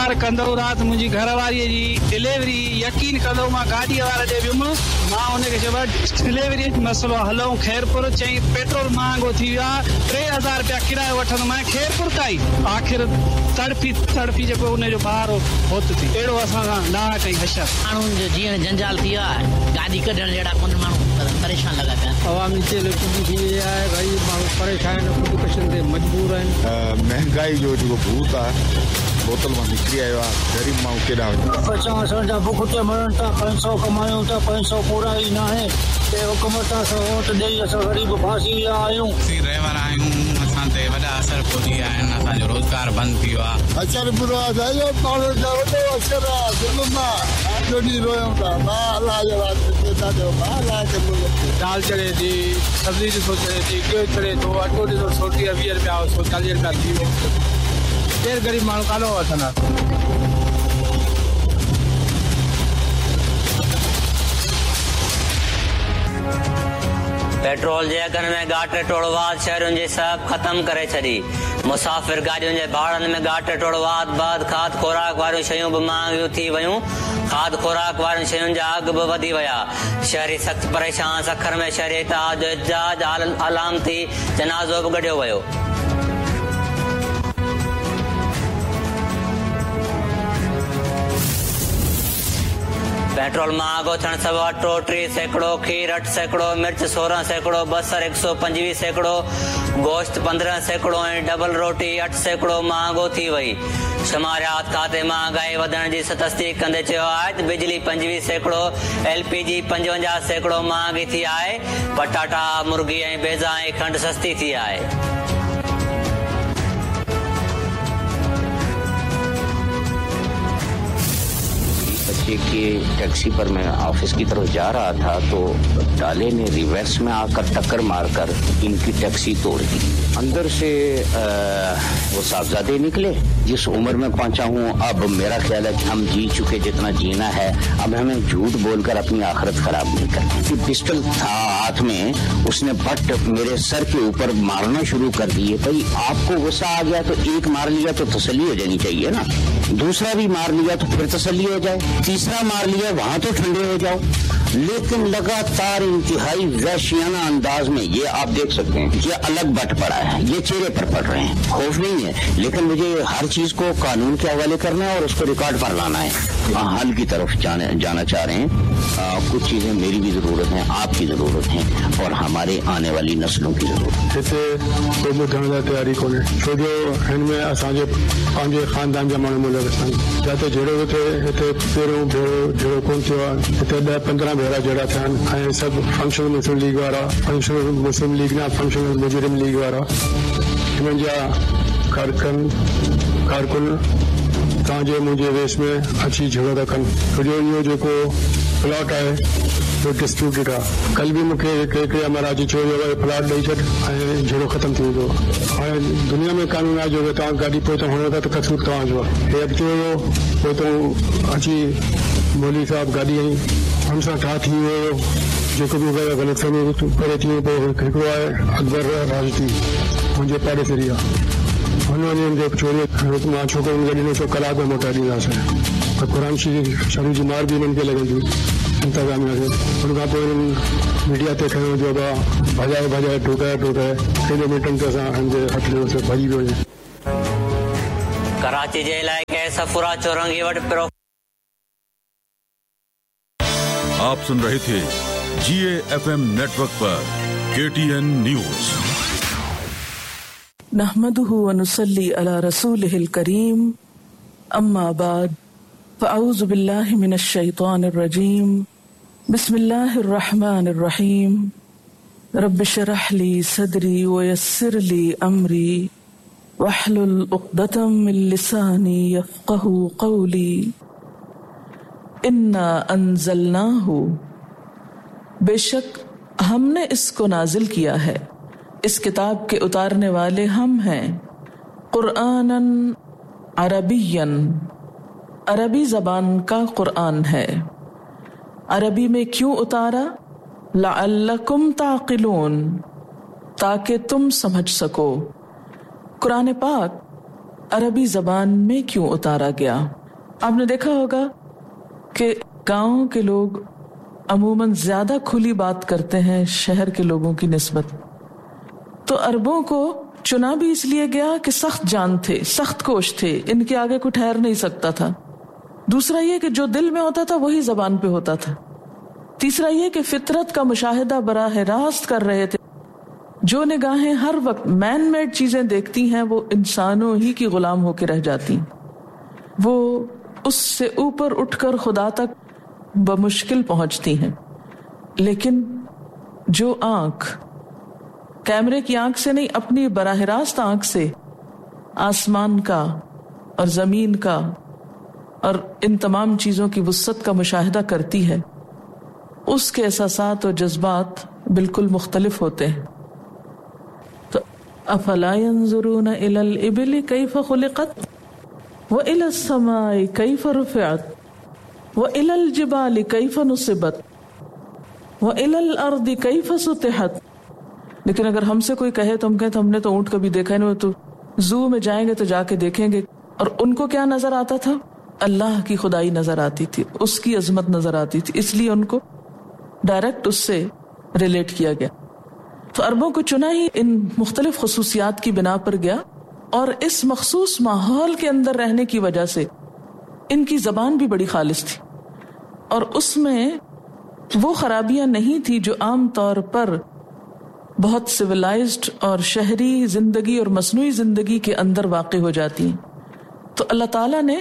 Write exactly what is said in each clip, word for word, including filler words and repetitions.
इंतजार कंदो रात मुंहिंजी घरवारीअ जी डिलीवरी यकीन कंदो मां गाॾीअ वारे ॾे वियुमि मां हुनखे चयो डिलीवरी मसलो हलूं खैरपुर चई पेट्रोल महांगो थी वियो आहे टे हज़ार रुपया किरायो वठंदो मां खैरपुर ताईं आख़िर तड़फी तड़फी जेको हुनजो ॿार होत थी अहिड़ो असां सां ना कई हशर माण्हुनि जो जीअण जंजाल थी वियो आहे गाॾी कढण जहिड़ा कोन माण्हू परेशान लॻा पिया अवामी तेल थी वई आहे भई माण्हू परेशान ख़ुदकुशियुनि ते मजबूर आहिनि महांगाई जो जेको भूत आहे बोतल मां निकिरी आयो आहे ग़रीब माण्हू केॾा वञनि असां असांजा बुख ते मरण था पंज सौ कमायूं था पंज सौ पूरा ई न आहे ते हुकूमत सां वोट ॾेई असां ग़रीब फासी विया आहियूं ड्राइवर आहियूं असां ते वॾा असर पहुची विया आहिनि असांजो रोज़गार बंदि थी वियो आहे असर बुरो आहे माण्हू जो वॾो असर आहे ज़ुल्म आहे जो ॾींहुं रोयूं था मां अलाह जो वास्ते था ॾियो मां अलाह खे दाल चढ़े थी सब्जी ॾिसो चढ़े थी गिहु चढ़े थो अटो ॾिसो सौ टीह वीह रुपया सौ चालीह रुपया थी वियो केरु ग़रीब माण्हू काॾो वठंदा पेट्रोल जे अघनि में घाट टोड़वाद शहरुनि जी सभु ख़तम करे छॾी मुसाफ़िर गाॾियुनि जे भाड़नि में घाट टोड़वाद बाद खाद खोराक वारियूं शयूं बि महांगियूं थी वयूं खाद खोराक वारियुनि शयुनि जा अघ बि वधी विया शहरी सख़्तु परेशान सखर में शहरी इतिहाद जो एहतजाज अलामती जनाज़ो बि गॾियो वियो पेट्रोल महांगो थियण सबबि अटो टी सैकड़ो खीर अठ सैकड़ो मिर्च सोरहं सैकड़ो बसर एक सौ पंजवीह सैकड़ो गोश्त पंद्रहं सैकड़ो ऐं डबल रोटी अठ सैकड़ो महांगो थी वई शुमारियात खाते महांगाई वधण जी तस्दीक कंदे चयो आहे त बिजली पंजवीह सैकड़ो एल पी जी पंजवंजाह सैकड़ो महांगी थी आहे पटाटा मुर्गी ऐं बेज़ा ऐं खंड सस्ती थी आहे बच्चे के टैक्सी पर मैं ऑफिस की तरफ जा रहा था तो डाले ने रिवर्स में आकर टक्कर मारकर इनकी टैक्सी तोड़ दी अंदर से आ, वो साहबजादे निकले जिस उम्र में पहुंचा हूँ अब मेरा ख्याल है कि हम जी चुके जितना जीना है अब हमें झूठ बोलकर अपनी आखिरत खराब नहीं करनी पिस्टल था हाथ में उसने बट मेरे सर के ऊपर मारना शुरू कर दिए भाई आपको गुस्सा आ गया तो एक मार लिया तो तसल्ली हो जानी चाहिए ना दूसरा भी मार लिया तो फिर तसल्ली हो जाए तीसरा मार लिया वहां तो ठंडे हो जाओ लेकिन लगातार इंतहाई वहशियाना अंदाज में ये आप देख सकते हैं ये अलग बट पड़ा है ये चेहरे पर पड़ रहे हैं खौफ नहीं है लेकिन मुझे हर चीज को कानून के हवाले करना है और उसको रिकॉर्ड पर लाना है हल की तरफ जाने, जाना चाह रहे हैं आ, कुछ चीजें मेरी भी जरूरत है आपकी जरूरत है और हमारे आने वाली नस्लों की जरूरत है तैयारी को छो जो इनमें असांजे पंहिंजे खानदान जा माण्हू मुल्क आहिनि जिते जहिड़ो हिते हिते पहिरियों भेरो जहिड़ो कोन थियो आहे हिते ॾह पंद्रहं भेरा जहिड़ा थिया आहिनि ऐं सभु फंक्शनल मुस्लिम लीग वारा फंक्शनल मुस्लिम लीग ना फंक्शनल मुजरिम लीग वारा हिननि जा कारकन कारकुन तव्हांजे मुंहिंजे वेस में अची झगड़ो था कनि छोजो इहो जेको प्लॉट आहे जो डिस्प्यूटेड आहे कल बि मूंखे हिकिड़े अमराज चयो वियो प्लॉट ॾेई छॾ ऐं झगड़ो ख़तमु थी वेंदो हाणे दुनिया में कानून आहे जो तव्हां गाॾी पोइ त हुअणो था त कसूर तव्हांजो आहे हे अॻिते वियो पोइ तूं अची मौली साहिबु गाॾी आई हम सां ठा थी वियो जेको बि ग़लतफ़हमी परे थी पोइ हिकिड़ो आहे अकबर राजती मुंहिंजे पाड़े फिरी आहे हुन वञी चोरी मां छोकिरनि खे ॾिनो सौ कलाक में मोटाए ॾींदासीं त क़ुर शरीफ़ जी मार बि हिननि खे लॻंदी इंतज़ाम हुन खां पोइ हिननि मीडिया ते खयो जो भॼाए भॼाए टोकाए टोकाए हेॾे मिटनि ते असां हिननि जे हथ ॾिनोसीं भॼी वियो कराची जे इलाइक़े सफुरा चौरंगी वटि पिरो आप सुन रहे थे जीए एफएम नेटवर्क पर केटीएन न्यूज नहमदुहु व नुसल्ली अला रसूलिहिल करीम अम्मा बाद फ़अऊज़ु बिल्लाहि मिनश शैतानिर रजीम बिस्मिल्लाहिर रहमानिर रहीम रब्बि श्रह ली सदरी व यस्सिर ली अमरी वहलुल उक़दतम मिन लिसानी यफ़क़हू क़ौली इन्ना अंज़लनाहु बेशक हमने इसको नाजिल किया है इस किताब के उतारने वाले हम हैं कुरआनन अरबियन अरबी जबान का कुरआन है अरबी में क्यों उतारा लअल्लकुम ताक़िलून ताकि तुम समझ सको कुरान पाक عربی زبان میں کیوں اتارا گیا؟ آپ نے دیکھا ہوگا کہ گاؤں کے لوگ عموماً زیادہ کھلی بات کرتے ہیں شہر کے لوگوں کی نسبت. تو عربوں کو چنا بھی اس لیے گیا کہ سخت جان تھے, سخت کوش تھے, ان کے آگے کوئی ٹھہر نہیں سکتا تھا. دوسرا یہ کہ جو دل میں ہوتا تھا وہی زبان پہ ہوتا تھا. تیسرا یہ کہ فطرت کا مشاہدہ براہ راست کر رہے تھے. جو نگاہیں ہر وقت مین میڈ چیزیں دیکھتی ہیں وہ انسانوں ہی کی غلام ہو کے رہ جاتی ہیں. وہ اس سے اوپر اٹھ کر خدا تک بمشکل پہنچتی ہیں. لیکن جو آنکھ کیمرے کی آنکھ سے نہیں, اپنی براہ راست آنکھ سے آسمان کا اور زمین کا اور ان تمام چیزوں کی وسعت کا مشاہدہ کرتی ہے, اس کے احساسات اور جذبات بالکل مختلف ہوتے ہیں. تو افلا ينظرون الى الابل كيف خلقت والى السماء كيف رفعت والى الجبال كيف نصبت والى الارض كيف سطحت. لیکن اگر ہم سے کوئی کہے تو ہم کہیں تو ہم نے تو اونٹ کبھی دیکھا نہیں, تو زو میں جائیں گے تو جا کے دیکھیں گے. اور ان کو کیا نظر آتا تھا؟ اللہ کی خدائی نظر آتی تھی, اس کی عظمت نظر آتی تھی, اس لیے ان کو ڈائریکٹ اس سے ریلیٹ کیا گیا. تو عربوں کو چنا ہی ان مختلف خصوصیات کی بنا پر گیا, اور اس مخصوص ماحول کے اندر رہنے کی وجہ سے ان کی زبان بھی بڑی خالص تھی, اور اس میں وہ خرابیاں نہیں تھی جو عام طور پر بہت سویلائزڈ اور شہری زندگی اور مصنوعی زندگی کے اندر واقع ہو جاتی ہیں. تو اللہ تعالیٰ نے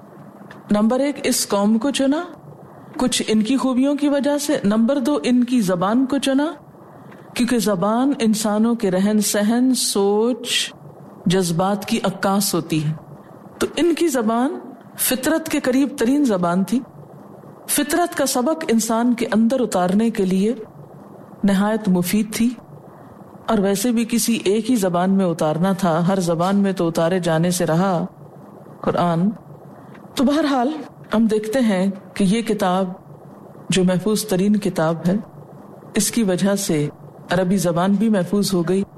نمبر ایک اس قوم کو چنا کچھ ان کی خوبیوں کی وجہ سے, نمبر دو ان کی زبان کو چنا کیونکہ زبان انسانوں کے رہن سہن, سوچ, جذبات کی عکاس ہوتی ہے. تو ان کی زبان فطرت کے قریب ترین زبان تھی. فطرت کا سبق انسان کے اندر اتارنے کے لیے نہایت مفید تھی, اور ویسے بھی کسی ایک ہی زبان میں اتارنا تھا, ہر زبان میں تو اتارے جانے سے رہا قرآن. تو بہرحال ہم دیکھتے ہیں کہ یہ کتاب جو محفوظ ترین کتاب ہے, اس کی وجہ سے عربی زبان بھی محفوظ ہو گئی,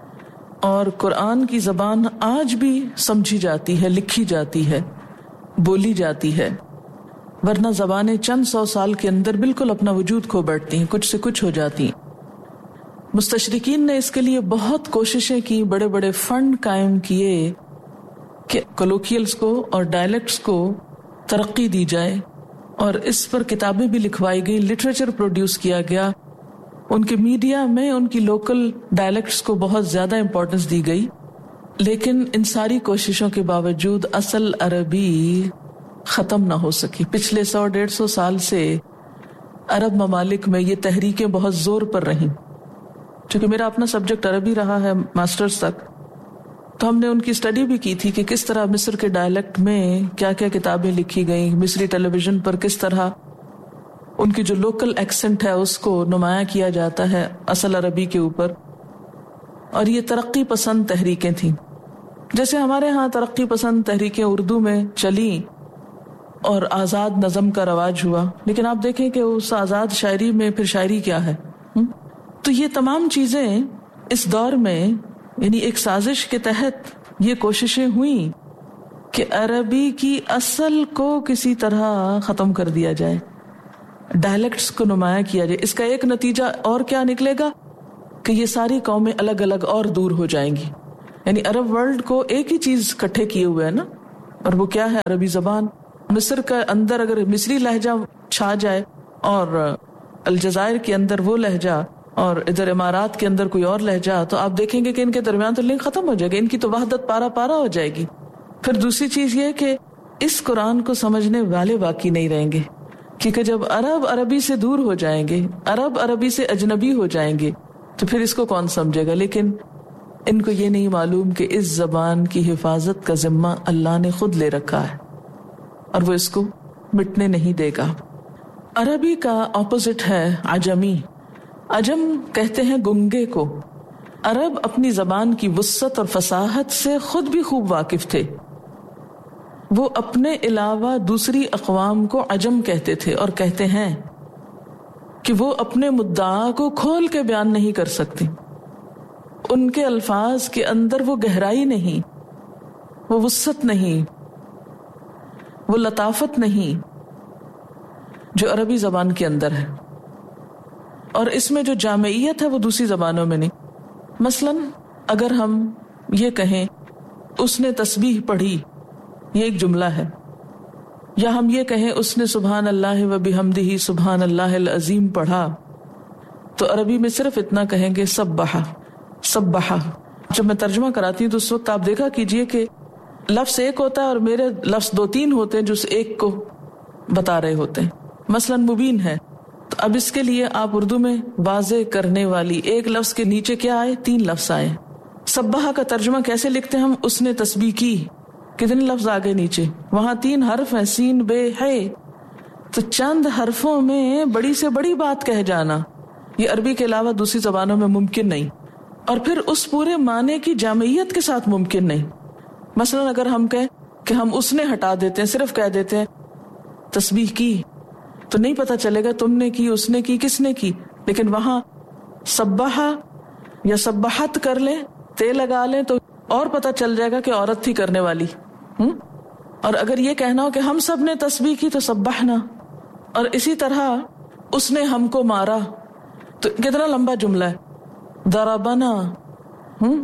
اور قرآن کی زبان آج بھی سمجھی جاتی ہے, لکھی جاتی ہے, بولی جاتی ہے. ورنہ زبانیں چند سو سال کے اندر بالکل اپنا وجود کھو بیٹھتی ہیں, کچھ سے کچھ ہو جاتی ہیں. مستشرقین نے اس کے لیے بہت کوششیں کی, بڑے بڑے فنڈ قائم کیے کہ کولوکیلز کو اور ڈائلیکٹس کو ترقی دی جائے, اور اس پر کتابیں بھی لکھوائی گئی, لٹریچر پروڈیوس کیا گیا. ان کے میڈیا میں ان کی لوکل ڈائلیکٹس کو بہت زیادہ امپورٹنس دی گئی. لیکن ان ساری کوششوں کے باوجود اصل عربی ختم نہ ہو سکی. پچھلے سو ڈیڑھ سو سال سے عرب ممالک میں یہ تحریکیں بہت زور پر رہیں. چونکہ میرا اپنا سبجیکٹ عربی رہا ہے ماسٹرز تک, تو ہم نے ان کی اسٹڈی بھی کی تھی کہ کس طرح مصر کے ڈائلیکٹ میں کیا کیا کتابیں لکھی گئیں, مصری ٹیلی ویژن پر کس طرح ان کی جو لوکل ایکسنٹ ہے اس کو نمایاں کیا جاتا ہے اصل عربی کے اوپر. اور یہ ترقی پسند تحریکیں تھیں, جیسے ہمارے ہاں ترقی پسند تحریکیں اردو میں چلیں اور آزاد نظم کا رواج ہوا. لیکن آپ دیکھیں کہ اس آزاد شاعری میں پھر شاعری کیا ہے. تو یہ تمام چیزیں اس دور میں یعنی ایک سازش کے تحت یہ کوششیں ہوئیں کہ عربی کی اصل کو کسی طرح ختم کر دیا جائے, ڈائلیکٹس کو نمایاں کیا جائے. اس کا ایک نتیجہ اور کیا نکلے گا کہ یہ ساری قومیں الگ الگ اور دور ہو جائیں گی. یعنی عرب ورلڈ کو ایک ہی چیز اکٹھے کیے ہوئے ہے نا, اور وہ کیا ہے؟ عربی زبان. مصر کا اندر اگر مصری لہجہ چھا جائے اور الجزائر کے اندر وہ لہجہ اور ادھر امارات کے اندر کوئی اور لہجہ, تو آپ دیکھیں گے کہ ان کے درمیان تو لنک ختم ہو جائے گا, ان کی تو وحدت پارا پارا ہو جائے گی. پھر دوسری چیز یہ کہ اس قرآن کو سمجھنے والے باقی نہیں رہیں گے, کیونکہ جب عرب عربی سے دور ہو جائیں گے, عرب عربی سے اجنبی ہو جائیں گے, تو پھر اس کو کون سمجھے گا؟ لیکن ان کو یہ نہیں معلوم کہ اس زبان کی حفاظت کا ذمہ اللہ نے خود لے رکھا ہے, اور وہ اس کو مٹنے نہیں دے گا. عربی کا اپوزٹ ہے عجمی. عجم کہتے ہیں گنگے کو. عرب اپنی زبان کی وسعت اور فصاحت سے خود بھی خوب واقف تھے. وہ اپنے علاوہ دوسری اقوام کو عجم کہتے تھے, اور کہتے ہیں کہ وہ اپنے مدعا کو کھول کے بیان نہیں کر سکتے. ان کے الفاظ کے اندر وہ گہرائی نہیں, وہ وسعت نہیں، وہ لطافت نہیں جو عربی زبان کے اندر ہے، اور اس میں جو جامعیت ہے وہ دوسری زبانوں میں نہیں۔ مثلاً اگر ہم یہ کہیں اس نے تسبیح پڑھی، یہ ایک جملہ ہے، یا ہم یہ کہیں اس نے سبحان اللہ و بحمدہ سبحان اللہ العظیم پڑھا، تو عربی میں صرف اتنا کہیں گے سبحہ سبحہ۔ جب میں ترجمہ کراتی ہوں تو اس وقت آپ دیکھا کیجئے کہ لفظ ایک ہوتا ہے اور میرے لفظ دو تین ہوتے ہیں جو اس ایک کو بتا رہے ہوتے ہیں۔ مثلاً مبین ہے، تو اب اس کے لیے آپ اردو میں واضح کرنے والی ایک لفظ کے نیچے کیا آئے؟ تین لفظ آئے۔ سبحہ کا ترجمہ کیسے لکھتے ہیں ہم؟ اس نے تسبیح کی، کتنے لفظ آگے نیچے؟ وہاں تین حرف ہیں، سین بے ہے، تو چند حرفوں میں بڑی سے بڑی بات کہہ جانا یہ عربی کے علاوہ دوسری زبانوں میں ممکن نہیں، اور پھر اس پورے معنی کی جامعیت کے ساتھ ممکن نہیں۔ مثلاً اگر ہم کہیں کہ ہم اس نے ہٹا دیتے ہیں، صرف کہہ دیتے ہیں تسبیح کی، تو نہیں پتہ چلے گا تم نے کی، اس نے کی، کس نے کی، لیکن وہاں سبحہ یا سبحت کر لیں، تے لگا لیں، تو اور پتہ چل جائے گا کہ عورت تھی کرنے والی۔ ہم؟ اور اگر یہ کہنا ہو کہ ہم سب نے تسبیح کی تو سبحنا، اور اسی طرح اس نے ہم کو مارا، تو کتنا لمبا جملہ ہے، ضربنا، ہم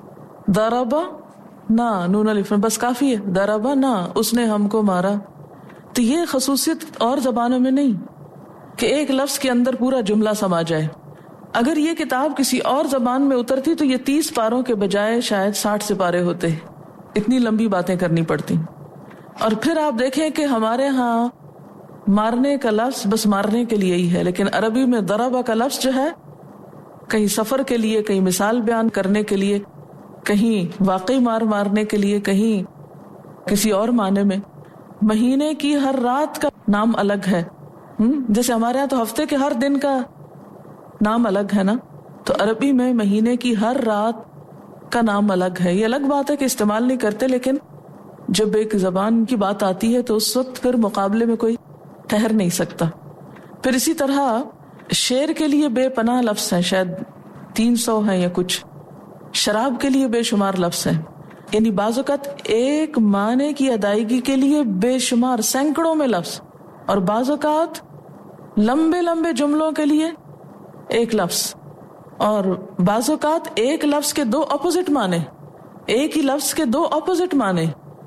ضربا نا، نون الف بس کافی ہے، ضربنا، اس نے ہم کو مارا۔ تو یہ خصوصیت اور زبانوں میں نہیں کہ ایک لفظ کے اندر پورا جملہ سما جائے۔ اگر یہ کتاب کسی اور زبان میں اترتی تو یہ تیس پاروں کے بجائے شاید ساٹھ سپارے ہوتے، اتنی لمبی باتیں کرنی پڑتی۔ اور پھر آپ دیکھیں کہ ہمارے ہاں مارنے کا لفظ بس مارنے کے لیے ہی ہے، لیکن عربی میں ضربہ کا لفظ جو ہے کہیں سفر کے لیے، کہیں مثال بیان کرنے کے لیے، کہیں واقعی مار مارنے کے لیے، کہیں کسی اور معنی میں۔ مہینے کی ہر رات کا نام الگ ہے، جیسے ہمارے ہاں تو ہفتے کے ہر دن کا نام الگ ہے نا، تو عربی میں مہینے کی ہر رات کا نام الگ ہے۔ یہ الگ بات ہے کہ استعمال نہیں کرتے، لیکن جب ایک زبان کی بات آتی ہے تو اس وقت پھر مقابلے میں کوئی ٹھہر نہیں سکتا۔ پھر اسی طرح شعر کے لیے بے پناہ لفظ ہیں، شاید تین سو ہیں یا کچھ، شراب کے لیے بے شمار لفظ ہیں، یعنی بعض اوقات ایک معنی کی ادائیگی کے لیے بے شمار سینکڑوں میں لفظ، اور بعض اوقات لمبے لمبے جملوں کے لیے ایک لفظ، اور بعض اوقات ایک لفظ کے دو اپوزٹ معنی، ایک ہی لفظ کے دو اپوزٹ معنی،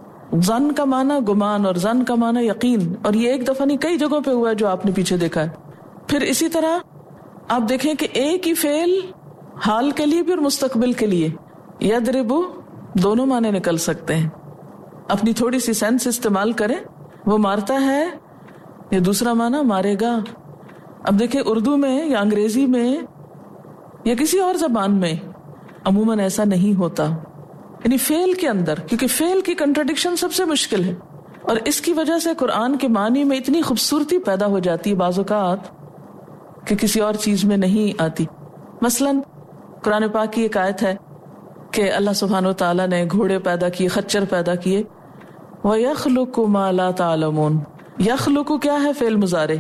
ظن کا معنی گمان اور ظن کا معنی یقین، اور یہ ایک دفعہ نہیں کئی جگہوں پہ ہوا ہے جو آپ نے پیچھے دیکھا ہے۔ پھر اسی طرح آپ دیکھیں کہ ایک ہی فعل حال کے لیے بھی اور مستقبل کے لیے، یضربو، دونوں معنی نکل سکتے ہیں۔ اپنی تھوڑی سی سینس استعمال کریں، وہ مارتا ہے یا دوسرا معنی مارے گا۔ اب دیکھیں اردو میں یا انگریزی میں یا کسی اور زبان میں عموماً ایسا نہیں ہوتا، یعنی فعل کے اندر، کیونکہ فعل کی کنٹرڈکشن سب سے مشکل ہے، اور اس کی وجہ سے قرآن کے معنی میں اتنی خوبصورتی پیدا ہو جاتی ہے بعض اوقات کہ کسی اور چیز میں نہیں آتی۔ مثلاً قرآن پاک کی ایک آیت ہے کہ اللہ سبحانہ و تعالیٰ نے گھوڑے پیدا کیے، خچر پیدا کیے، وَيَخْلُقُ مَا لَا تَعْلَمُونَ، یخلق کیا ہے؟ فعل مضارع،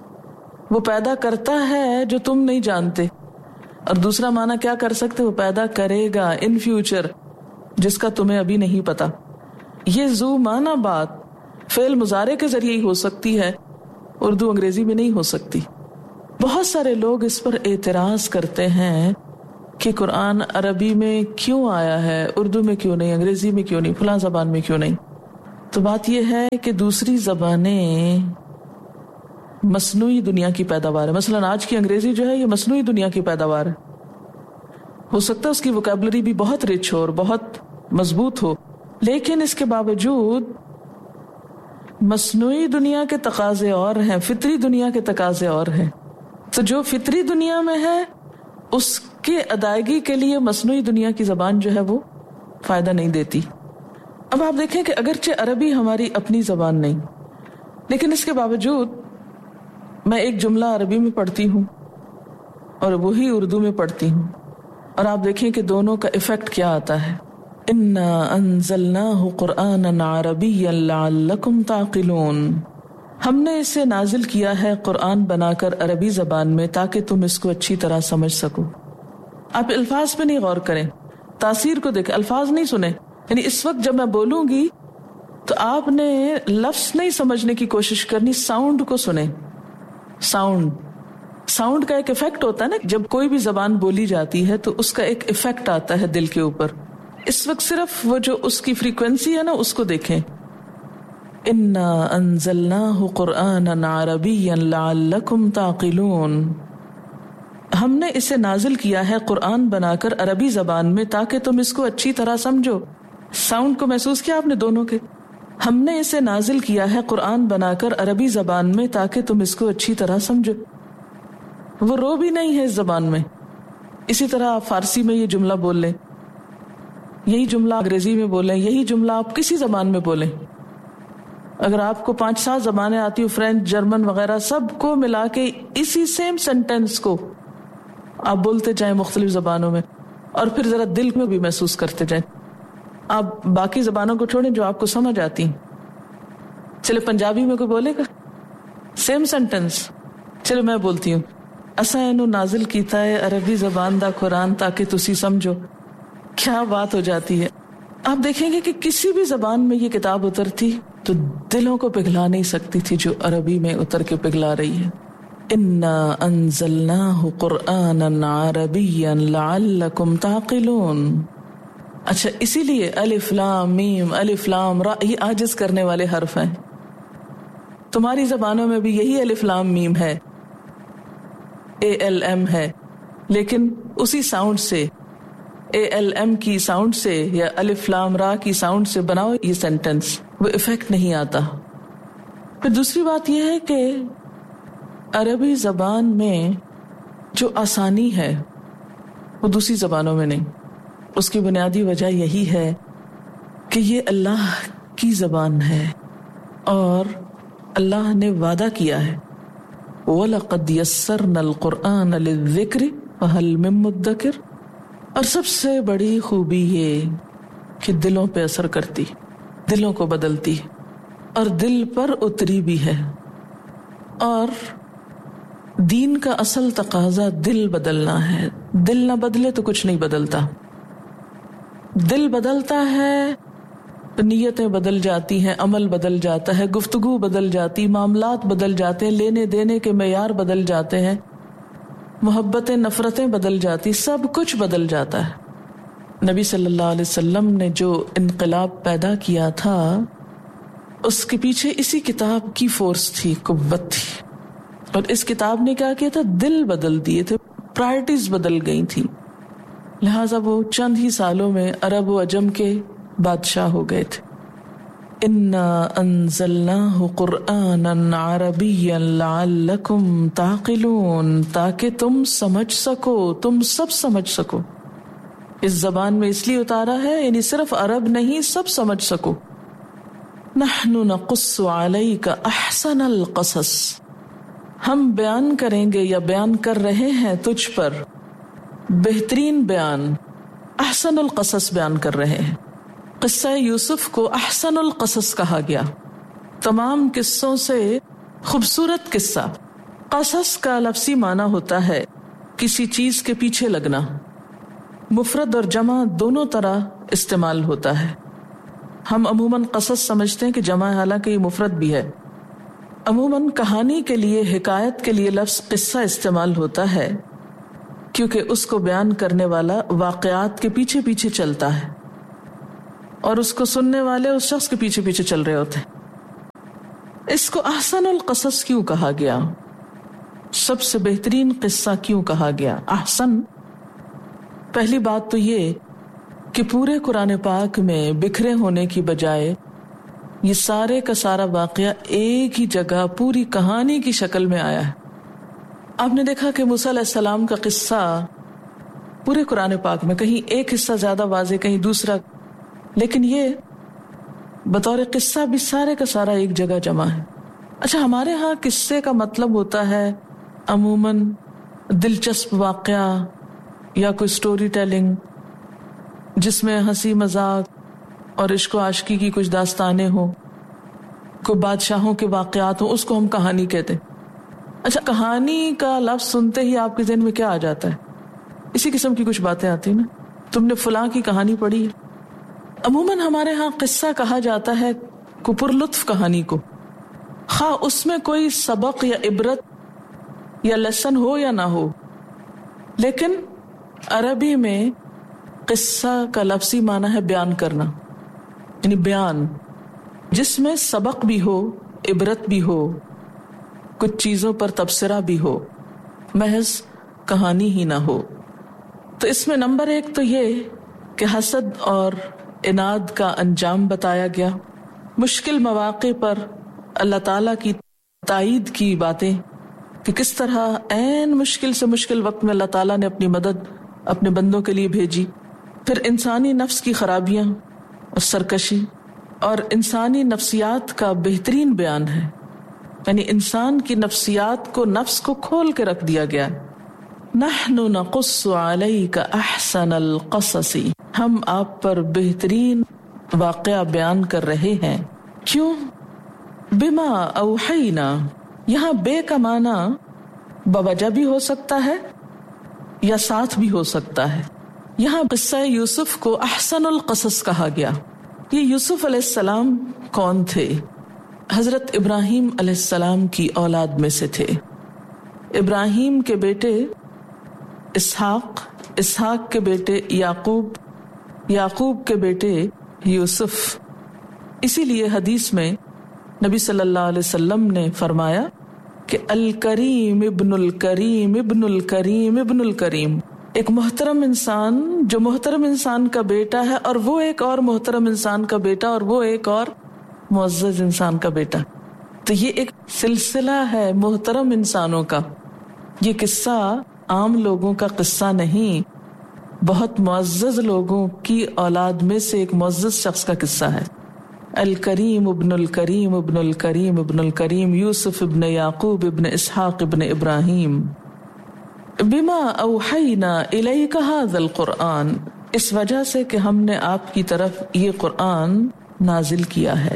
وہ پیدا کرتا ہے جو تم نہیں جانتے، اور دوسرا معنی کیا کر سکتے؟ وہ پیدا کرے گا ان فیوچر، جس کا تمہیں ابھی نہیں پتا۔ یہ ذو معنی بات فعل مضارع کے ذریعے ہی ہو سکتی ہے، اردو انگریزی میں نہیں ہو سکتی۔ بہت سارے لوگ اس پر اعتراض کرتے ہیں کہ قرآن عربی میں کیوں آیا ہے، اردو میں کیوں نہیں، انگریزی میں کیوں نہیں، فلاں زبان میں کیوں نہیں۔ تو بات یہ ہے کہ دوسری زبانیں مصنوعی دنیا کی پیداوار ہے۔ مثلاً آج کی انگریزی جو ہے یہ مصنوعی دنیا کی پیداوار ہے، ہو سکتا ہے اس کی ووکیبلری بھی بہت رچ ہو اور بہت مضبوط ہو، لیکن اس کے باوجود مصنوعی دنیا کے تقاضے اور ہیں، فطری دنیا کے تقاضے اور ہیں۔ تو جو فطری دنیا میں ہے اس کے ادائیگی کے لیے مصنوعی دنیا کی زبان جو ہے وہ فائدہ نہیں دیتی۔ اب آپ دیکھیں کہ اگرچہ عربی ہماری اپنی زبان نہیں، لیکن اس کے باوجود میں ایک جملہ عربی میں پڑھتی ہوں اور وہی اردو میں پڑھتی ہوں، اور آپ دیکھیں کہ دونوں کا ایفیکٹ کیا آتا ہے۔ اِنَّا أَنزَلْنَاهُ قُرْآنًا عَرَبِيًّا لَعَلَّكُمْ تَعْقِلُونَ، ہم نے اسے نازل کیا ہے قرآن بنا کر عربی زبان میں تاکہ تم اس کو اچھی طرح سمجھ سکو۔ آپ الفاظ پہ نہیں غور کریں، تاثیر کو دیکھیں، الفاظ نہیں سنیں، یعنی اس وقت جب میں بولوں گی تو آپ نے لفظ نہیں سمجھنے کی کوشش کرنی، ساؤنڈ کو سنیں. ساؤنڈ ساؤنڈ کا ایک ایفیکٹ ہوتا ہے نا، جب کوئی بھی زبان بولی جاتی ہے تو اس کا ایک ایفیکٹ آتا ہے دل کے اوپر. اس وقت صرف وہ جو اس کی فریکوینسی ہے نا اس کو دیکھیں. انا انزلناہ قرآنا عربیا لعلکم تعقلون، ہم نے اسے نازل کیا ہے قرآن بنا کر عربی زبان میں تاکہ تم اس کو اچھی طرح سمجھو. ساؤنڈ کو محسوس کیا آپ نے دونوں کے؟ ہم نے اسے نازل کیا ہے قرآن بنا کر عربی زبان میں تاکہ تم اس کو اچھی طرح سمجھو. وہ رو بھی نہیں ہے اس زبان میں. اسی طرح آپ فارسی میں یہ جملہ بول لیں، یہی جملہ انگریزی میں بولیں، یہی جملہ آپ کسی زبان میں بولیں. اگر آپ کو پانچ سات زبانیں آتی ہو، فرینچ، جرمن وغیرہ، سب کو ملا کے اسی سیم سینٹینس کو آپ بولتے جائیں مختلف زبانوں میں، اور پھر ذرا دل میں بھی محسوس کرتے جائیں. آپ باقی زبانوں کو چھوڑیں جو آپ کو سمجھ آتی ہیں. چلے پنجابی میں کوئی بولے گا سیم سینٹینس؟ چلو میں بولتی ہوں، اساں اینو نازل کیتا ہے عربی زبان دا قرآن تاکہ تسی سمجھو. کیا بات ہو جاتی ہے. آپ دیکھیں گے کہ کسی بھی زبان میں یہ کتاب اترتی تو دلوں کو پگھلا نہیں سکتی تھی جو عربی میں اتر کے پگھلا رہی ہے. انا انزلناہ قرآنا عربیا لعلکم تعقلون. اچھا، اسی لیے الف لام میم، الف لام را، یہ عاجز کرنے والے حرف ہیں. تمہاری زبانوں میں بھی یہی الف لام میم ہے، اے ایل ایم ہے، لیکن اسی ساؤنڈ سے، اے ایل ایم کی ساؤنڈ سے یا الف لام را کی ساؤنڈ سے بناؤ یہ سینٹینس، وہ ایفیکٹ نہیں آتا. پھر دوسری بات یہ ہے کہ عربی زبان میں جو آسانی ہے وہ دوسری زبانوں میں نہیں. اس کی بنیادی وجہ یہی ہے کہ یہ اللہ کی زبان ہے اور اللہ نے وعدہ کیا ہے وَلَقَدْ يَسَّرْنَا الْقُرْآنَ لِلذِّكْرِ فَهَلْ مِن مُدَّكِرٍ. اور سب سے بڑی خوبی یہ کہ دلوں پہ اثر کرتی، دلوں کو بدلتی، اور دل پر اتری بھی ہے. اور دین کا اصل تقاضا دل بدلنا ہے. دل نہ بدلے تو کچھ نہیں بدلتا. دل بدلتا ہے، نیتیں بدل جاتی ہیں، عمل بدل جاتا ہے، گفتگو بدل جاتی، معاملات بدل جاتے ہیں، لینے دینے کے معیار بدل جاتے ہیں، محبتیں نفرتیں بدل جاتی، سب کچھ بدل جاتا ہے. نبی صلی اللہ علیہ وسلم نے جو انقلاب پیدا کیا تھا اس کے پیچھے اسی کتاب کی فورس تھی، قوت تھی. اور اس کتاب نے کیا کیا تھا؟ دل بدل دیے تھے، پرائرٹیز بدل گئی تھی. لہٰذا وہ چند ہی سالوں میں عرب و عجم کے بادشاہ ہو گئے تھے. انا انزلناہ قرآنا عربیا لعلکم تعقلون، تاکہ تم سمجھ سکو، تم سب سمجھ سکو. اس زبان میں اس لیے اتارا ہے یعنی صرف عرب نہیں، سب سمجھ سکو. نحن نقص علیک احسن القصص، ہم بیان کریں گے یا بیان کر رہے ہیں تجھ پر بہترین بیان، احسن القصص بیان کر رہے ہیں. قصہ یوسف کو احسن القصص کہا گیا، تمام قصوں سے خوبصورت قصہ. قصص کا لفظی معنی ہوتا ہے کسی چیز کے پیچھے لگنا. مفرد اور جمع دونوں طرح استعمال ہوتا ہے. ہم عموماً قصص سمجھتے ہیں کہ جمع ہے، حالانکہ یہ مفرد بھی ہے. عموماً کہانی کے لیے، حکایت کے لیے لفظ قصہ استعمال ہوتا ہے کیونکہ اس کو بیان کرنے والا واقعات کے پیچھے پیچھے چلتا ہے اور اس کو سننے والے اس شخص کے پیچھے پیچھے چل رہے ہوتے ہیں. اس کو احسن القصص کیوں کہا گیا؟ سب سے بہترین قصہ کیوں کہا گیا احسن؟ پہلی بات تو یہ کہ پورے قرآن پاک میں بکھرے ہونے کی بجائے یہ سارے کا سارا واقعہ ایک ہی جگہ پوری کہانی کی شکل میں آیا ہے. آپ نے دیکھا کہ موسیٰ علیہ السلام کا قصہ پورے قرآن پاک میں کہیں ایک حصہ زیادہ واضح، کہیں دوسرا، لیکن یہ بطور قصہ بھی سارے کا سارا ایک جگہ جمع ہے. اچھا، ہمارے ہاں قصے کا مطلب ہوتا ہے عموماً دلچسپ واقعہ یا کوئی سٹوری ٹیلنگ جس میں ہنسی مذاق اور عشق و عاشقی کی کچھ داستانیں ہوں، کوئی بادشاہوں کے واقعات ہوں، اس کو ہم کہانی کہتے ہیں. اچھا، کہانی کا لفظ سنتے ہی آپ کے ذہن میں کیا آ جاتا ہے؟ اسی قسم کی کچھ باتیں آتی ہیں نا. تم نے فلاں کی کہانی پڑھی ہے، عموماً ہمارے ہاں قصہ کہا جاتا ہے کو پرلطف کہانی کو، خواہ اس میں کوئی سبق یا عبرت یا لیسن ہو یا نہ ہو، لیکن عربی میں قصہ کا لفظی معنی ہے بیان کرنا، یعنی بیان جس میں سبق بھی ہو، عبرت بھی ہو، کچھ چیزوں پر تبصرہ بھی ہو، محض کہانی ہی نہ ہو۔ تو اس میں نمبر ایک تو یہ کہ حسد اور عناد کا انجام بتایا گیا، مشکل مواقع پر اللہ تعالیٰ کی تائید کی باتیں کہ کس طرح عین مشکل سے مشکل وقت میں اللہ تعالیٰ نے اپنی مدد اپنے بندوں کے لیے بھیجی، پھر انسانی نفس کی خرابیاں اور سرکشی، اور انسانی نفسیات کا بہترین بیان ہے، یعنی انسان کی نفسیات کو نفس کو کھول کے رکھ دیا گیا۔ نحن نقص علیک احسن القصص، ہم آپ پر بہترین واقعہ بیان کر رہے ہیں۔ کیوں؟ بما اوحینا، یہاں بے کا معنی بوجہ بھی ہو سکتا ہے یا ساتھ بھی ہو سکتا ہے۔ یہاں قصہ یوسف کو احسن القصص کہا گیا۔ یہ یوسف علیہ السلام کون تھے؟ حضرت ابراہیم علیہ السلام کی اولاد میں سے تھے۔ ابراہیم کے بیٹے اسحاق، اسحاق کے بیٹے یعقوب، یعقوب کے بیٹے یوسف۔ اسی لیے حدیث میں نبی صلی اللہ علیہ وسلم نے فرمایا کہ الکریم ابن الکریم ابن الکریم ابن الکریم، ایک محترم انسان جو محترم انسان کا بیٹا ہے، اور وہ ایک اور محترم انسان کا بیٹا، اور وہ ایک اور معزز انسان کا بیٹا۔ تو یہ ایک سلسلہ ہے محترم انسانوں کا۔ یہ قصہ عام لوگوں کا قصہ نہیں، بہت معزز لوگوں کی اولاد میں سے ایک معزز شخص کا قصہ ہے۔ الکریم ابن الکریم ابن الکریم ابن الکریم یوسف ابن یعقوب ابن اسحاق ابن ابراہیم۔ بما اوحینا الیک ھذا القرآن، اس وجہ سے کہ ہم نے آپ کی طرف یہ قرآن نازل کیا ہے۔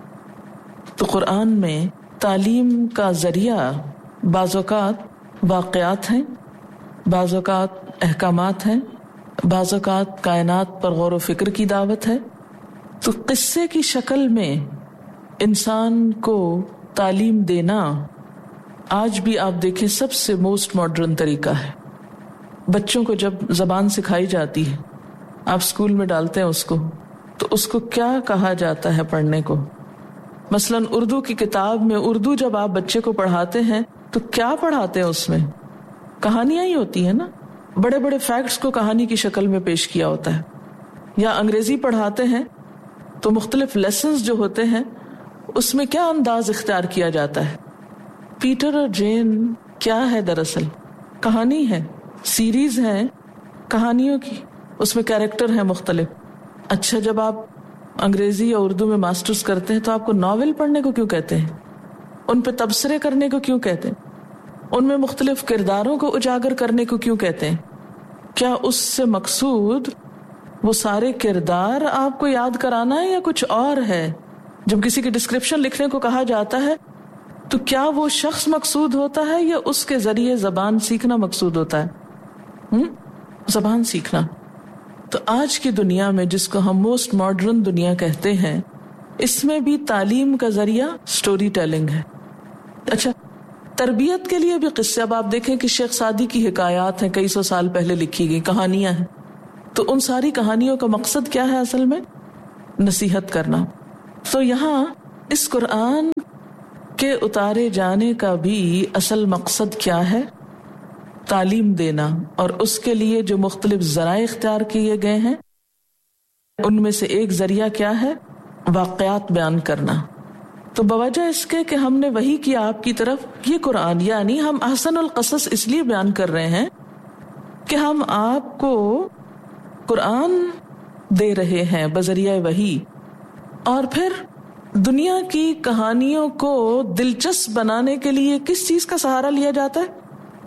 تو قرآن میں تعلیم کا ذریعہ بعض اوقات واقعات ہیں، بعض اوقات احکامات ہیں، بعض اوقات کائنات پر غور و فکر کی دعوت ہے۔ تو قصے کی شکل میں انسان کو تعلیم دینا آج بھی آپ دیکھیں سب سے موسٹ ماڈرن طریقہ ہے۔ بچوں کو جب زبان سکھائی جاتی ہے، آپ اسکول میں ڈالتے ہیں اس کو، تو اس کو کیا کہا جاتا ہے پڑھنے کو؟ مثلاً اردو کی کتاب میں اردو جب آپ بچے کو پڑھاتے ہیں تو کیا پڑھاتے ہیں؟ اس میں کہانیاں ہی ہوتی ہیں نا، بڑے بڑے فیکٹس کو کہانی کی شکل میں پیش کیا ہوتا ہے۔ یا انگریزی پڑھاتے ہیں تو مختلف لیسنز جو ہوتے ہیں اس میں کیا انداز اختیار کیا جاتا ہے؟ پیٹر اور جین کیا ہے؟ دراصل کہانی ہے، سیریز ہے کہانیوں کی، اس میں کیریکٹر ہیں مختلف۔ اچھا، جب آپ انگریزی یا اردو میں ماسٹرز کرتے ہیں تو آپ کو ناول پڑھنے کو کیوں کہتے ہیں؟ ان پہ تبصرے کرنے کو کیوں کہتے ہیں؟ ان میں مختلف کرداروں کو اجاگر کرنے کو کیوں کہتے ہیں؟ کیا اس سے مقصود وہ سارے کردار آپ کو یاد کرانا ہے یا کچھ اور ہے؟ جب کسی کی ڈسکرپشن لکھنے کو کہا جاتا ہے تو کیا وہ شخص مقصود ہوتا ہے یا اس کے ذریعے زبان سیکھنا مقصود ہوتا ہے؟ ہم؟ زبان سیکھنا۔ تو آج کی دنیا میں جس کو ہم موسٹ ماڈرن دنیا کہتے ہیں، اس میں بھی تعلیم کا ذریعہ سٹوری ٹیلنگ ہے۔ اچھا، تربیت کے لیے بھی قصے، اب آپ دیکھیں کہ شیخ سعدی کی حکایات ہیں، کئی سو سال پہلے لکھی گئی کہانیاں ہیں، تو ان ساری کہانیوں کا مقصد کیا ہے؟ اصل میں نصیحت کرنا۔ تو یہاں اس قرآن کے اتارے جانے کا بھی اصل مقصد کیا ہے؟ تعلیم دینا، اور اس کے لیے جو مختلف ذرائع اختیار کیے گئے ہیں ان میں سے ایک ذریعہ کیا ہے؟ واقعات بیان کرنا۔ تو بوجہ اس کے کہ ہم نے وحی کیا آپ کی طرف یہ قرآن، یعنی ہم احسن القصص اس لیے بیان کر رہے ہیں کہ ہم آپ کو قرآن دے رہے ہیں بذریعہ وحی، اور پھر دنیا کی کہانیوں کو دلچسپ بنانے کے لیے کس چیز کا سہارا لیا جاتا ہے؟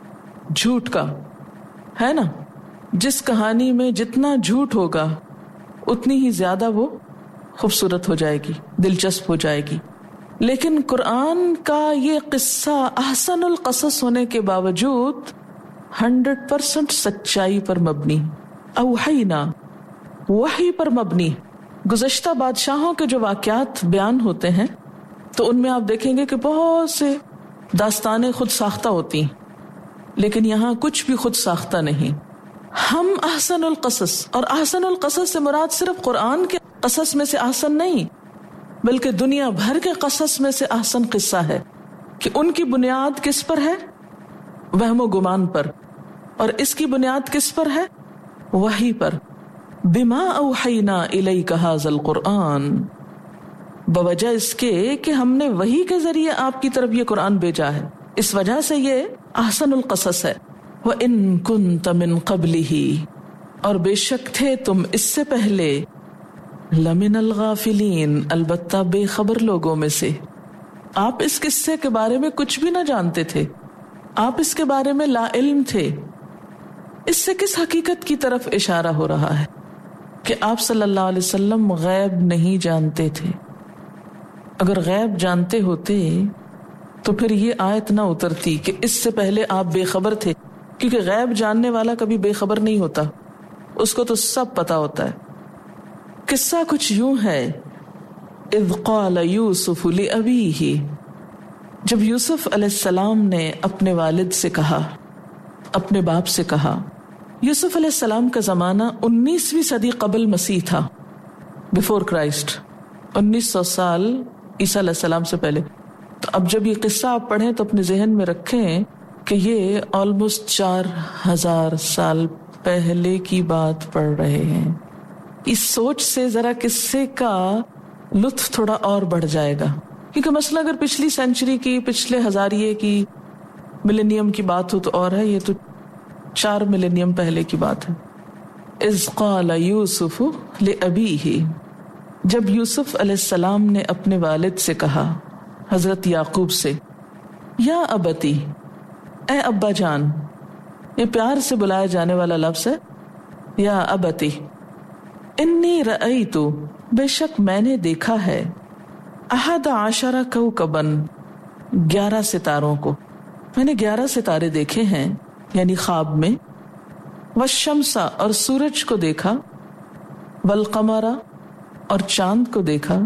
جھوٹ کا، ہے نا؟ جس کہانی میں جتنا جھوٹ ہوگا اتنی ہی زیادہ وہ خوبصورت ہو جائے گی، دلچسپ ہو جائے گی۔ لیکن قرآن کا یہ قصہ احسن القصص ہونے کے باوجود ہنڈریڈ پرسنٹ سچائی پر مبنی، اوحینا، وحی پر مبنی، گزشتہ بادشاہوں کے جو واقعات بیان ہوتے ہیں تو ان میں آپ دیکھیں گے کہ بہت سے داستانیں خود ساختہ ہوتی ہیں، لیکن یہاں کچھ بھی خود ساختہ نہیں. ہم احسن القصص، اور احسن القصص سے مراد صرف قرآن کے قصص میں سے احسن نہیں، بلکہ دنیا بھر کے قصص میں سے احسن قصہ ہے کہ ان کی بنیاد کس پر ہے؟ وہم و گمان پر. اور اس کی بنیاد کس پر ہے؟ وحی پر. بما اوحینا الیک ھذا القرآن، بوجہ اس کے کہ ہم نے وحی کے ذریعے آپ کی طرف یہ قرآن بھیجا ہے، اس وجہ سے یہ احسن القصص ہے. وَإِن كُنتَ مِن قَبْلِهِ، اور بے شک تھے تم اس سے پہلے، لَمِنَ الْغَافِلِينَ، البتہ بے خبر لوگوں میں سے. آپ اس قصے کے بارے میں کچھ بھی نہ جانتے تھے، آپ اس کے بارے میں لا علم تھے. اس سے کس حقیقت کی طرف اشارہ ہو رہا ہے؟ کہ آپ صلی اللہ علیہ وسلم غیب نہیں جانتے تھے. اگر غیب جانتے ہوتے تو پھر یہ آیت نہ اترتی کہ اس سے پہلے آپ بے خبر تھے، کیونکہ غیب جاننے والا کبھی بے خبر نہیں ہوتا، اس کو تو سب پتا ہوتا ہے. قصہ کچھ یوں ہے، اذ قال یوسف لأبیہ، جب یوسف علیہ السلام نے اپنے والد سے کہا، اپنے باپ سے کہا. یوسف علیہ السلام کا زمانہ انیسویں صدی قبل مسیح تھا، بیفور کرائسٹ، انیس سو سال عیسیٰ علیہ السلام سے پہلے. تو اب جب یہ قصہ آپ پڑھیں تو اپنے ذہن میں رکھیں کہ یہ آلموسٹ چار ہزار سال پہلے کی بات پڑھ رہے ہیں. اس سوچ سے ذرا قصے کا لطف تھوڑا اور بڑھ جائے گا، کیونکہ مسئلہ اگر پچھلی سینچری کی، پچھلے ہزاریے کی، ملینیم کی بات ہو تو اور ہے، یہ تو چار ملینیم پہلے کی بات ہے. اذ قال یوسف لأبیہ، جب یوسف علیہ السلام نے اپنے والد سے کہا، حضرت یعقوب سے، یا ابتی، اے ابا جان. یہ پیار سے بلایا جانے والا لفظ ہے، یا ابتی. انی رأیت، بے شک میں نے دیکھا ہے، احد عشر کوکبا، گیارہ ستاروں کو. میں نے گیارہ ستارے دیکھے ہیں، یعنی خواب میں. والشمس، اور سورج کو دیکھا. والقمر، اور چاند کو دیکھا.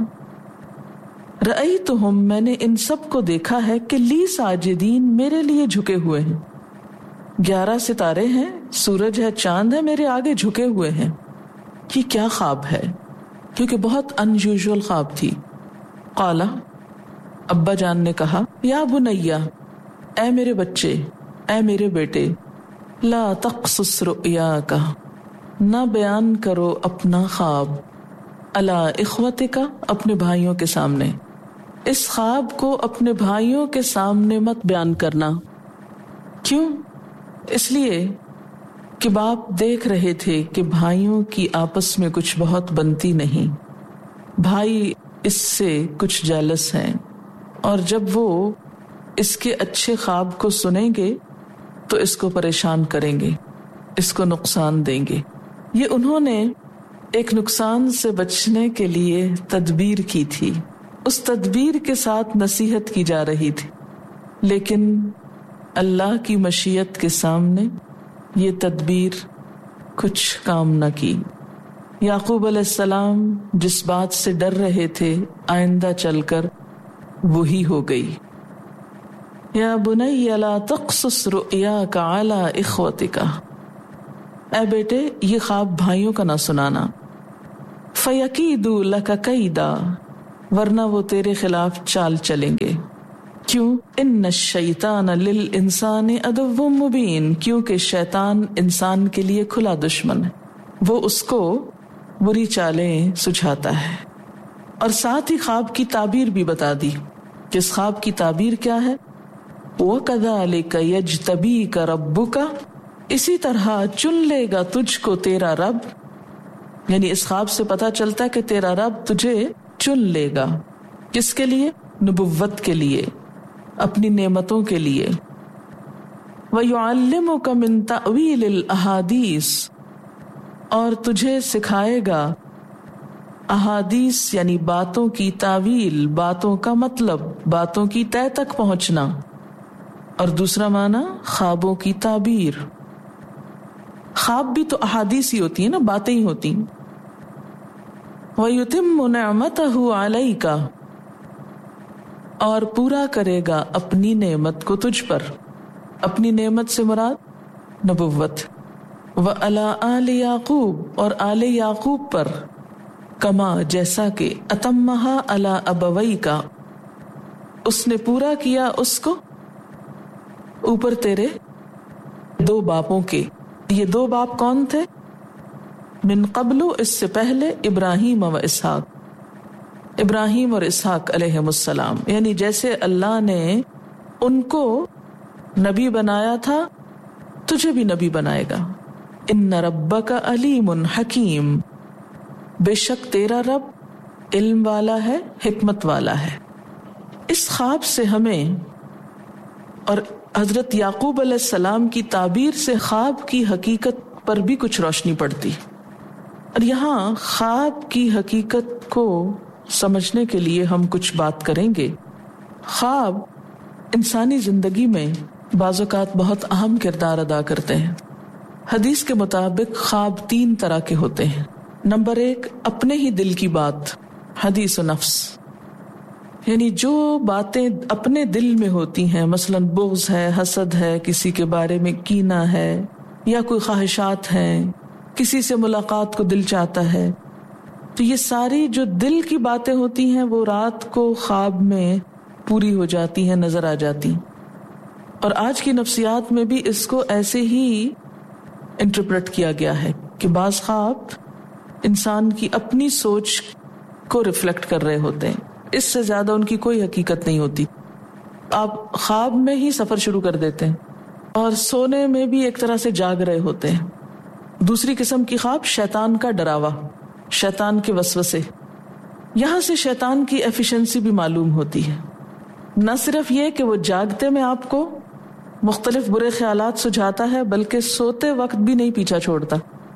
رأیتہم، میں نے ان سب کو دیکھا ہے کہ لی ساجدین، میرے لیے جھکے ہوئے ہیں. گیارہ ستارے ہیں، سورج ہے، چاند ہے، میرے آگے جھکے ہوئے ہیں. یہ کیا خواب ہے؟ کیونکہ بہت ان یوزول خواب تھی. قالا، ابا جان نے کہا، یا بنیا، اے میرے بچے، اے میرے بیٹے، لا تقصص رؤیاک، نہ بیان کرو اپنا خواب، علی اخوتک، اپنے بھائیوں کے سامنے. اس خواب کو اپنے بھائیوں کے سامنے مت بیان کرنا. کیوں؟ اس لیے کہ باپ دیکھ رہے تھے کہ بھائیوں کی آپس میں کچھ بہت بنتی نہیں، بھائی اس سے کچھ جیلس ہیں، اور جب وہ اس کے اچھے خواب کو سنیں گے تو اس کو پریشان کریں گے، اس کو نقصان دیں گے. یہ انہوں نے ایک نقصان سے بچنے کے لیے تدبیر کی تھی، اس تدبیر کے ساتھ نصیحت کی جا رہی تھی، لیکن اللہ کی مشیت کے سامنے یہ تدبیر کچھ کام نہ کی. یعقوب علیہ السلام جس بات سے ڈر رہے تھے آئندہ چل کر وہی ہو گئی. یا بنی لا تقصص رؤیاک علی اخوتک، اے بیٹے یہ خواب بھائیوں کا نہ سنانا. فیکیدوا لک کیدا، ورنہ وہ تیرے خلاف چال چلیں گے. کیوں؟ ان الشیطان للانسان عدو مبین، کیونکہ شیطان انسان کے لیے کھلا دشمن ہے، وہ اس کو بری چالیں سجھاتا ہے. اور ساتھ ہی خواب کی تعبیر بھی بتا دی کہ اس خواب کی تعبیر کیا ہے. وَكَذَلِكَ يَجْتَبِيكَ رَبُّكَ، اسی طرح چن لے گا تجھ کو تیرا رب. یعنی اس خواب سے پتا چلتا ہے کہ تیرا رب تجھے چن لے گا. کس کے لیے؟ نبوت کے لیے، اپنی نعمتوں کے لیے. وَيُعَلِّمُكَ مِن تَأْوِيلِ الْأَحَادِيثِ، اور تجھے سکھائے گا احادیث یعنی باتوں کی تعویل، باتوں کا مطلب، باتوں کی تہ تک پہنچنا. اور دوسرا معنی خوابوں کی تعبیر. خواب بھی تو احادیث ہی ہوتی ہیں نا، باتیں ہی ہوتی ہیں. وَيُتِمُّ نِعْمَتَهُ عَلَيْكَ، اور پورا کرے گا اپنی نعمت کو تجھ پر. اپنی نعمت سے مراد نبوت. وَعَلَىٰ آلِ یعقوب، اور آل یعقوب پر. کما جیسا کہ اتمہا علی ابویک، اس نے پورا کیا اس کو اوپر تیرے دو باپوں کے. یہ دو باپ کون تھے؟ من قبل، اس سے پہلے، ابراہیم و اسحاق، ابراہیم اور اسحاق علیہم السلام. یعنی جیسے اللہ نے ان کو نبی بنایا تھا تجھے بھی نبی بنائے گا. ان ربک علیم حکیم، بے شک تیرا رب علم والا ہے، حکمت والا ہے. اس خواب سے ہمیں اور حضرت یعقوب علیہ السلام کی تعبیر سے خواب کی حقیقت پر بھی کچھ روشنی پڑتی. اور یہاں خواب کی حقیقت کو سمجھنے کے لیے ہم کچھ بات کریں گے. خواب انسانی زندگی میں بعض اوقات بہت اہم کردار ادا کرتے ہیں. حدیث کے مطابق خواب تین طرح کے ہوتے ہیں. نمبر ایک، اپنے ہی دل کی بات، حدیث و نفس، یعنی جو باتیں اپنے دل میں ہوتی ہیں، مثلا بغض ہے، حسد ہے، کسی کے بارے میں کینہ ہے، یا کوئی خواہشات ہیں، کسی سے ملاقات کو دل چاہتا ہے، تو یہ ساری جو دل کی باتیں ہوتی ہیں وہ رات کو خواب میں پوری ہو جاتی ہیں، نظر آ جاتی. اور آج کی نفسیات میں بھی اس کو ایسے ہی انٹرپریٹ کیا گیا ہے کہ بعض خواب انسان کی اپنی سوچ کو ریفلیکٹ کر رہے ہوتے ہیں، اس سے زیادہ ان کی کوئی حقیقت نہیں ہوتی. آپ خواب میں ہی سفر شروع کر دیتے ہیں اور سونے میں بھی ایک طرح سے جاگ رہے ہوتے ہیں. دوسری قسم کی خواب شیطان کا ڈراوا، شیطان کے وسوسے. یہاں سے شیطان کی ایفیشنسی بھی معلوم ہوتی ہے. نہ صرف یہ کہ وہ جاگتے میں آپ کو مختلف برے خیالات سجھاتا ہے، بلکہ سوتے وقت بھی نہیں پیچھا چھوڑتا.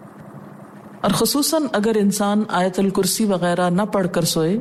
اور خصوصاً اگر انسان آیت الکرسی وغیرہ نہ پڑھ کر سوئے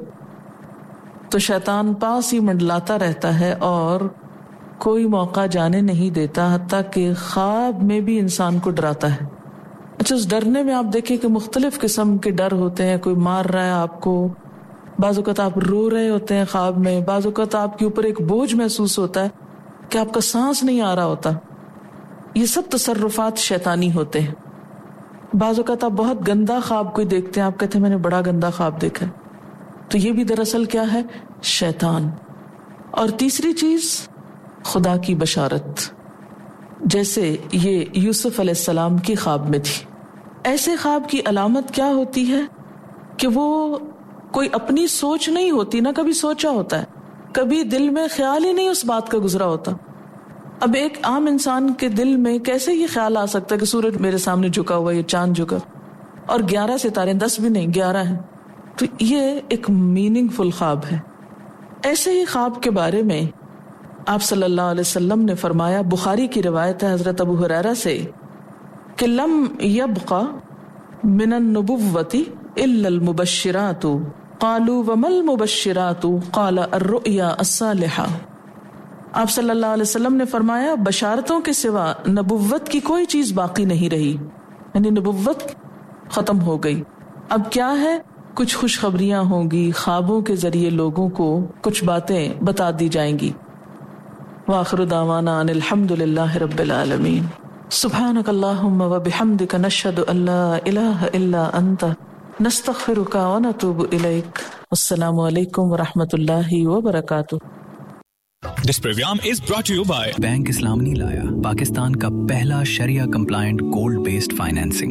تو شیطان پاس ہی منڈلاتا رہتا ہے اور کوئی موقع جانے نہیں دیتا، حتیٰ کہ خواب میں بھی انسان کو ڈراتا ہے. اچھا، اس ڈرنے میں آپ دیکھیں کہ مختلف قسم کے ڈر ہوتے ہیں. کوئی مار رہا ہے آپ کو، بعض اوقات آپ رو رہے ہوتے ہیں خواب میں، بعض اوقات آپ کے اوپر ایک بوجھ محسوس ہوتا ہے کہ آپ کا سانس نہیں آ رہا ہوتا. یہ سب تصرفات شیطانی ہوتے ہیں. بعض اوقات آپ بہت گندا خواب کوئی دیکھتے ہیں، آپ کہتے ہیں میں نے بڑا گندا خواب دیکھا، تو یہ بھی دراصل کیا ہے؟ شیطان. اور تیسری چیز خدا کی بشارت، جیسے یہ یوسف علیہ السلام کی خواب میں تھی. ایسے خواب کی علامت کیا ہوتی ہے کہ وہ کوئی اپنی سوچ نہیں ہوتی، نہ کبھی سوچا ہوتا ہے، کبھی دل میں خیال ہی نہیں اس بات کا گزرا ہوتا. اب ایک عام انسان کے دل میں کیسے یہ خیال آ سکتا ہے کہ سورج میرے سامنے جھکا ہوا، یہ چاند جھکا، اور گیارہ ستارے، دس بھی نہیں گیارہ ہیں. تو یہ ایک میننگ فل خواب ہے. ایسے ہی خواب کے بارے میں آپ صلی اللہ علیہ وسلم نے فرمایا، بخاری کی روایت ہے حضرت ابو ہریرہ سے، کہ لم یبقى من النبوۃ الا المبشرات. قالوا وما المبشرات؟ قال الرؤيا الصالحة. آپ صلی اللہ علیہ وسلم نے فرمایا، بشارتوں کے سوا نبوت کی کوئی چیز باقی نہیں رہی، یعنی نبوت ختم ہو گئی. اب کیا ہے؟ کچھ خوشخبریاں ہوں گی، خوابوں کے ذریعے لوگوں کو کچھ باتیں بتا دی جائیں گی. وآخر دعوانا ان الحمد للہ رب العالمین. سبحانک اللہم وبحمدک، نشہد ان لا الہ الا انت، نستغفرک ونتوب الیک. السلام علیکم ورحمۃ اللہ وبرکاتہ. This program is brought to you by bank اسلام نہیں لایا، پاکستان کا پہلا شریعہ کمپلائنٹ گولڈ بیسڈ فائنینسنگ.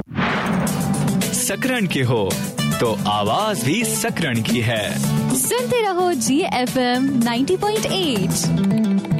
سکرن کے ہو تو آواز بھی سکرن کی ہے. سنتے رہو جی F M ninety point eight.